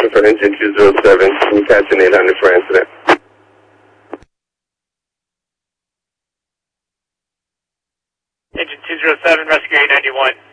looking for engine 207. Can you catch an 800 for incident? Engine 207, rescue 891.